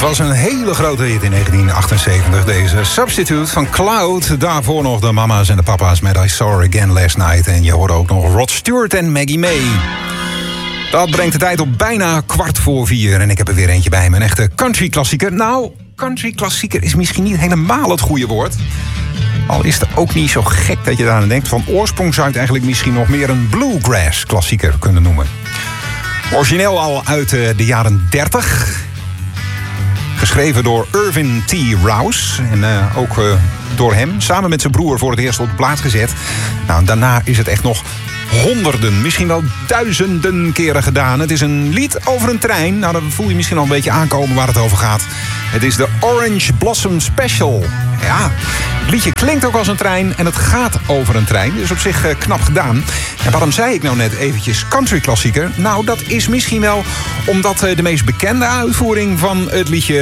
was een hele grote hit in 1978. Deze Substitute van Cloud. Daarvoor nog de mama's en de papa's met I Saw Her Again Last Night. En je hoorde ook nog Rod Stewart en Maggie May. Dat brengt de tijd op bijna 4:15. En ik heb er weer eentje bij me. Een echte country klassieker. Nou, country klassieker is misschien niet helemaal het goede woord. Al is het ook niet zo gek dat je daaraan denkt. Van oorsprong zou je het eigenlijk misschien nog meer een bluegrass klassieker kunnen noemen. Origineel al uit de jaren 30. Geschreven door Irvin T. Rouse. En ook door hem, samen met zijn broer, voor het eerst op de plaat gezet. Nou, daarna is het echt nog honderden, misschien wel duizenden keren gedaan. Het is een lied over een trein. Nou, dan voel je misschien al een beetje aankomen waar het over gaat. Het is de Orange Blossom Special. Ja, het liedje klinkt ook als een trein en het gaat over een trein. Dus op zich knap gedaan. En waarom zei ik nou net eventjes country klassieker? Nou, dat is misschien wel omdat de meest bekende uitvoering van het liedje